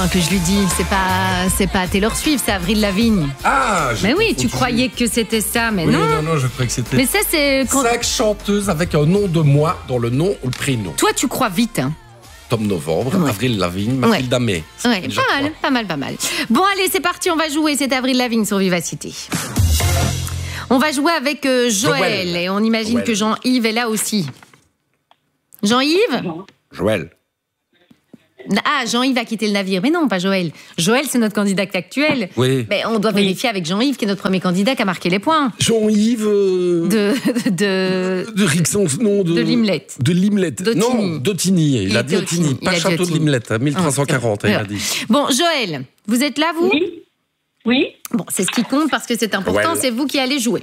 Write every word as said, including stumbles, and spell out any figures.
Que je lui dis, c'est pas, c'est pas Taylor Swift, c'est Avril Lavigne. Ah, mais oui, tu croyais que c'était ça, mais oui, non. non, non, je croyais que c'était. Mais ça, c'est quand... cinq chanteuses avec un nom de moi dans le nom ou le prénom. Toi, tu crois vite, hein. Tom Novembre, Ouais. Avril Lavigne, Mathilda Ouais. May. Ouais, pas mal, pas mal, pas mal. Bon, allez, c'est parti, on va jouer. C'est Avril Lavigne sur Vivacité. On va jouer avec euh, Joël, Joël. et on imagine Joël. que Jean-Yves est là aussi. Jean-Yves ? Joël. Ah, Jean-Yves a quitté le navire. Mais non, pas Joël. Joël, c'est notre candidat actuel. Oui. Mais on doit vérifier avec Jean-Yves, qui est notre premier candidat, qui a marqué les points. Jean-Yves. euh, De, de, De Rixon, non, de. de Limlet. De Limlet. D'Ottigny. Non, d'Ottigny. Il, Il a était dit Ottigny, Ottigny. pas Il a dit Château de Ottigny. Limlet, hein, mille trois cent quarante, Ah, il a ouais. dit. Bon, Joël, vous êtes là, vous ? Oui. Oui. Bon, c'est ce qui compte parce que c'est important, Ouais. c'est vous qui allez jouer.